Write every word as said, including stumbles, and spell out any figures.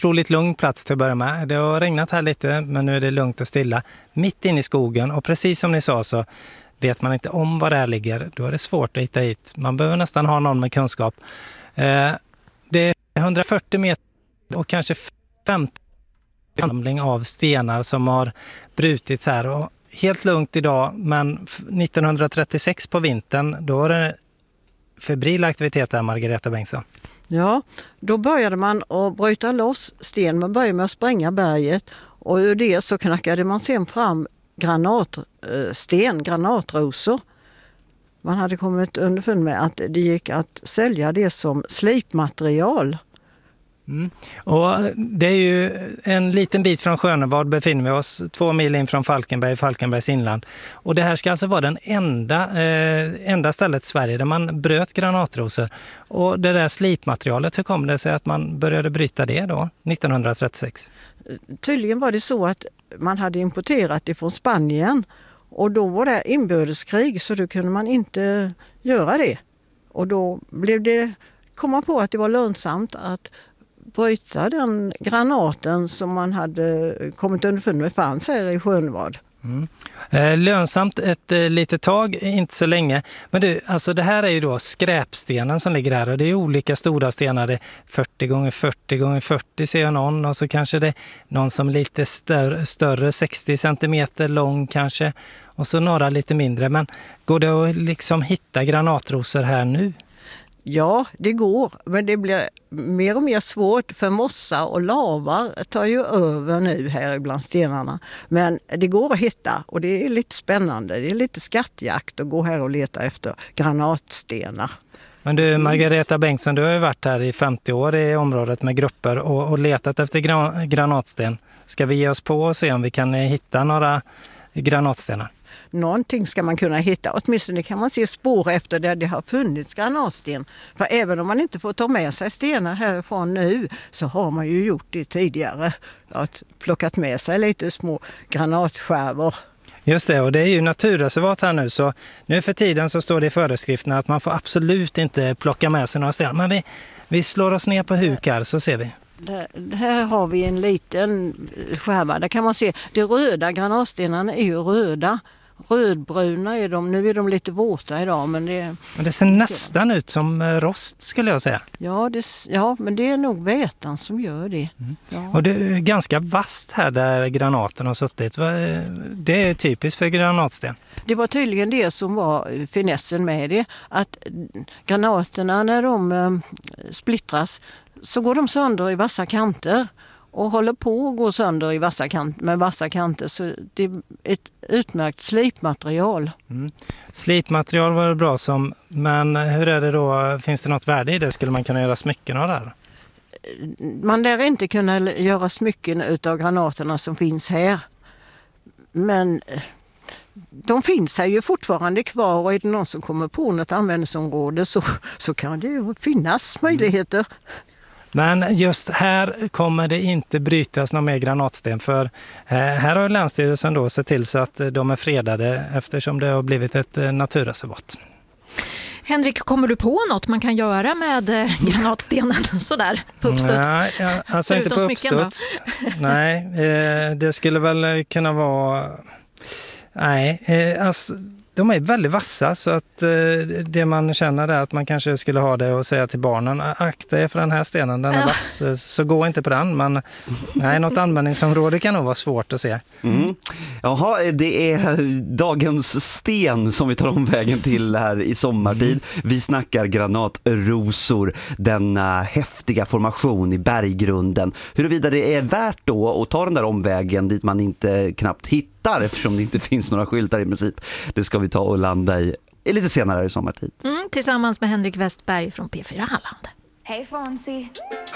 otroligt lugn plats till att börja med. Det har regnat här lite, men nu är det lugnt och stilla. Mitt inne i skogen, och precis som ni sa så vet man inte om var det här ligger. Då är det svårt att hitta hit. Man behöver nästan ha någon med kunskap. Eh, det är hundrafyrtio meter och kanske femtio samling av stenar som har brutits här. Och helt lugnt idag, men nittonhundratrettiosex på vintern, då var det febril aktivitet här, Margareta Bengtsson. Ja, då började man att bryta loss sten. Man började med att spränga berget, och ur det så knackade man sen fram granatsten, granatrosor. Man hade kommit underfund med att det gick att sälja det som slipmaterial. Mm. Och det är ju en liten bit från Sjönevard befinner vi oss, två mil in från Falkenberg, Falkenbergs inland. Och det här ska alltså vara den enda, eh, enda stället i Sverige där man bröt granatrosor. Och det där slipmaterialet, hur kom det sig att man började bryta det då, nittonhundratrettiosex? Tydligen var det så att man hade importerat det från Spanien, och då var det inbördeskrig, så då kunde man inte göra det. Och då blev det, kom man på att det var lönsamt att bryta den granaten som man hade kommit underfund med fanns här i Sjönevard. Mm. Eh, lönsamt ett eh, litet tag, inte så länge. Men du, alltså det här är ju då skräpstenen som ligger här, och det är olika stora stenar. Det är fyrtio gånger fyrtio gånger fyrtio ser jag någon, och så kanske det är någon som är lite större, större sextio centimeter lång kanske, och så några lite mindre. Men går det att liksom hitta granatrosor här nu? Ja, det går, men det blir mer och mer svårt, för mossa och lavar tar ju över nu här bland stenarna. Men det går att hitta, och det är lite spännande. Det är lite skattjakt att gå här och leta efter granatstenar. Men du, Margareta Bengtsson, du har ju varit här i femtio år i området med grupper och, och letat efter gran, granatsten. Ska vi ge oss på och se om vi kan hitta några granatstenar? Någonting ska man kunna hitta. Åtminstone kan man se spår efter där det har funnits granatsten. För även om man inte får ta med sig stenar härifrån nu, så har man ju gjort det tidigare. Att plockat med sig lite små granatskärvor. Just det, och det är ju naturreservat här nu, så nu för tiden så står det i föreskrifterna att man får absolut inte plocka med sig några stenar. Men vi, vi slår oss ner på huk här, så ser vi. Där, här har vi en liten skärva. Där kan man se, de röda granatstenarna är ju röda. Rödbruna är de, nu är de lite våta idag, men det... Men det ser nästan ut som rost, skulle jag säga. Ja, det, ja, men det är nog vätan som gör det. Mm. Ja. Och det är ganska vasst här där granaten har suttit. Det är typiskt för granatsten. Det var tydligen det som var finessen med det, att granaterna när de splittras så går de sönder i vassa kanter. Och håller på att gå sönder i vassa kant, med vassa kanter, så det är ett utmärkt slipmaterial. Mm. Slipmaterial var det bra som, men hur är det då? Finns det något värde i det? Skulle man kunna göra smycken av det här? Man lär inte kunna göra smycken utav granaterna som finns här. Men de finns här ju fortfarande kvar, och är det någon som kommer på något användningsområde så, så kan det ju finnas möjligheter. Mm. Men just här kommer det inte brytas någon mer granatsten, för här har Länsstyrelsen då sett till så att de är fredade eftersom det har blivit ett naturreservat. Henrik, kommer du på något man kan göra med granatstenen sådär på uppstuds? Nej, ja, alltså inte på uppstuds. Nej, det skulle väl kunna vara... Nej, alltså... De är väldigt vassa, så att eh, det man känner är att man kanske skulle ha det och säga till barnen, akta er för den här stenen, den är vass, så gå inte på den. Men nej, något användningsområde kan nog vara svårt att se. Mm. Jaha, det är dagens sten som vi tar omvägen till här i sommartid. Vi snackar granatrosor, denna häftiga formation i berggrunden. Huruvida det är värt då att ta den där omvägen dit man inte knappt hittar, eftersom det inte finns några skyltar i princip. Det ska vi ta och landa i, i lite senare i sommartid. Mm, tillsammans med Henrik Westberg från P fyra Halland. Hej Fonzie.